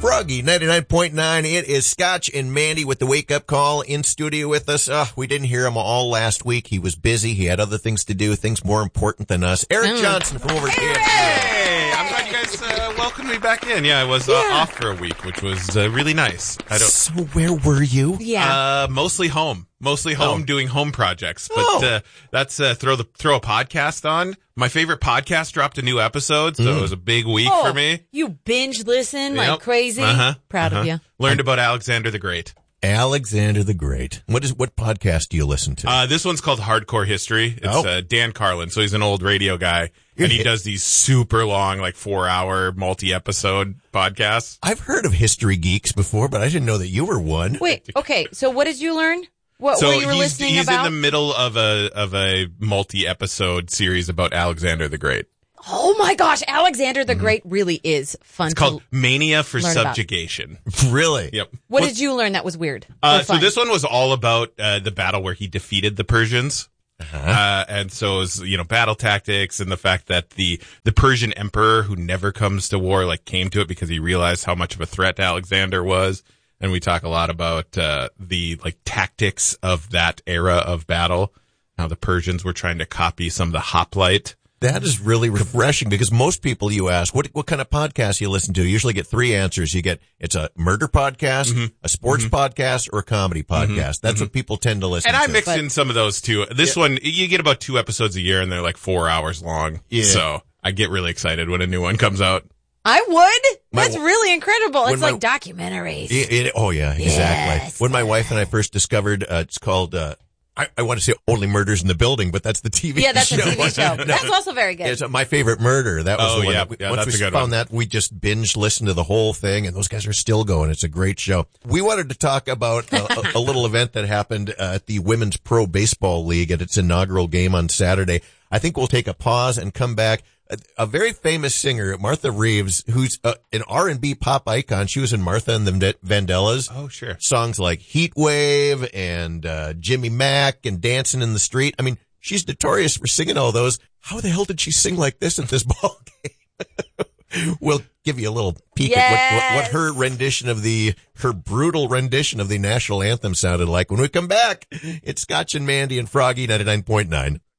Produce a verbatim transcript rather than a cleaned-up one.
Froggy ninety-nine point nine. It is Scotch and Mandy with the wake-up call in studio with us. Uh, we didn't hear him all last week. He was busy. He had other things to do, things more important than us. Eric mm. Johnson from over here. Hey, I'm glad you guys uh, welcomed me back in. Yeah, I was uh, yeah. off for a week, which was uh, really nice. I don't. So where were you? Yeah, uh, mostly home. Mostly home, oh. doing home projects. But oh. uh, that's uh, throw the throw a podcast on. My favorite podcast dropped a new episode, so mm. it was a big week oh, for me. You binge listen yep. like crazy. Uh-huh. Proud uh-huh. of you. Learned about Alexander the Great. Alexander the Great. What is what podcast do you listen to? Uh, this one's called Hardcore History. It's oh. uh, Dan Carlin, so he's an old radio guy, You're and he hit- does these super long, like four-hour, multi-episode podcasts. I've heard of history geeks before, but I didn't know that you were one. Wait, okay, so what did you learn? What so were you he's, listening he's about? in the middle of a of a multi-episode series about Alexander the Great. Oh my gosh, Alexander the mm-hmm. Great really is fun. It's to called Mania for learn Subjugation. About. Really? Yep. What well, did you learn that was weird? Uh, so this one was all about uh, the battle where he defeated the Persians. Uh-huh. Uh, and so it was, you know, battle tactics and the fact that the, the Persian emperor who never comes to war, like came to it because he realized how much of a threat Alexander was. And we talk a lot about, uh, the, like, tactics of that era of battle. How the Persians were trying to copy some of the hoplite. That is really refreshing because most people you ask, what what kind of podcast you listen to? You usually get three answers. You get, it's a murder podcast, mm-hmm. a sports mm-hmm. podcast, or a comedy podcast. Mm-hmm. That's mm-hmm. what people tend to listen and to. And I mix but, in some of those too. This yeah. one, you get about two episodes a year and they're like four hours long. Yeah. So I get really excited when a new one comes out. I would. My, That's really incredible. It's my, like documentaries. It, it, oh, yeah, exactly. Yes. When my wife and I first discovered, uh, it's called, uh, I, I want to say Only Murders in the Building, but that's the T V show. Yeah, that's show. a T V show. no. That's also very good. It's My Favorite Murder. That was oh, the one. Yeah. That we, yeah, once that's we a good found one. that, we just binge listened to the whole thing, and those guys are still going. It's a great show. We wanted to talk about a, a, a little event that happened uh, at the Women's Pro Baseball League at its inaugural game on Saturday. I think we'll take a pause and come back. A, a very famous singer, Martha Reeves, who's uh, an R and B pop icon. She was in Martha and the Vandellas. Oh, sure. Songs like Heat Wave and uh, Jimmy Mack and Dancing in the Street. I mean, she's notorious for singing all those. How the hell did she sing like this at this ball game? We'll give you a little peek yes. at what, what, what her rendition of the, her brutal rendition of the national anthem sounded like. When we come back, it's Scotch and Mandy and Froggy ninety-nine point nine.